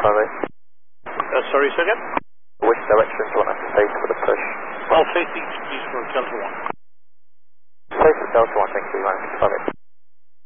Sorry, second? Which direction do you want us to take for the push? Well, 50, please, for Delta 1. Take for Delta 1, thank you, 165.